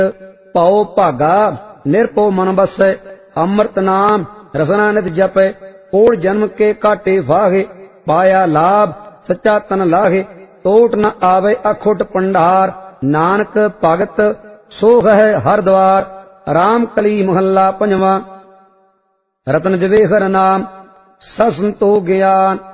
ਭਉ ਭਾਗਾ ਨਿਰਭਉ ਮਨ ਬਸੈ। ਅੰਮ੍ਰਿਤ ਨਾਮ ਰਸਨਾ ਨਿਤ ਜਪੈ। ਕੋੜ ਜਨਮ ਕੇ ਘਾਟੇ ਵਾਹੇ। ਪਾਇਆ ਲਾਭ ਸੱਚਾ ਤਨ ਲਾਹੇ। ਟੋਟ ਨ ਆਵੇ ਅਖੁੱਟ ਭੰਡਾਰ। ਨਾਨਕ ਭਗਤ ਸੋਖ ਹੈ ਹਰ ਦਵਾਰ। ਰਾਮ ਕਲੀ ਮਹੱਲਾ ਪੰਜਵਾਂ। ਰਤਨ ਜਵੇਹਰ ਨਾਮ ਸਤ ਸੰਤੋਖ ਗਿਆਨ।